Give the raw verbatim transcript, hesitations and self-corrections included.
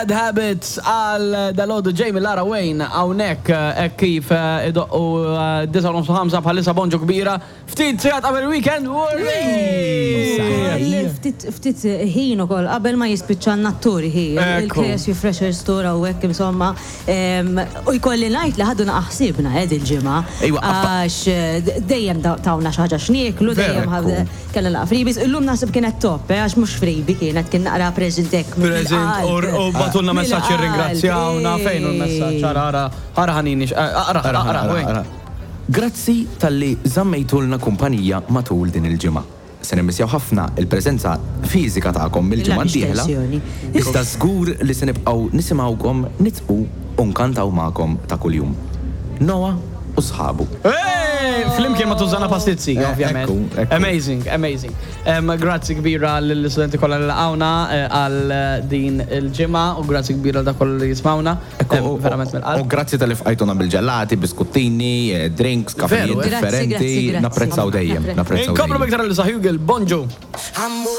Bad Habits għal dal-ħodu Jamie Lara Wayne għawnek ek kif u disa nofsu ħamsa bħalissa bonġu kbira ftit sijat qabel weekend ftit ħin ukoll qabel ma jispiċċa n-natturi ħi il-K S U Fresher Store u hekk insomma u jkolli ngħid li ħaduna aħsibna qed il-ġimgħa għax dejjem tawna xi ħaġa x'nieklu dejjem kellna laqa freebies illum naħseb kienet top għax mhux freebie kienet kien naqra preżent hekk Tulna messaċ ringrazzjawna fejn il-messaċ ara ara ħanini ara ara Grazzi tal-li żammejtulna kumpanija matul din il-ġimgħa. Se nimmissjaw ħafna il-preżenza fiżika tagħkom mill-ġimgħa d-dieħla. Iżda żgur li se nibqgħu nisimgħukom nitqu u nkantaw magħkom ta' kuljum. Noa u sħabu. Flimkien ma tużana pastizzi, ovvjament. Amazing, amazing. Grazzi kbira l-studenti kollha li laqgħuna għal din il-ġimgħa u grazzi kbira da kollha li jismawna. Verament mill-qalb. U grazzi tal-li fqajtuna bil-ġellati, biskuttini, drinks, kaffejiet differenti. Napprezzaw dejjem. Inkomplu biktar l-saħjugel, bonġu.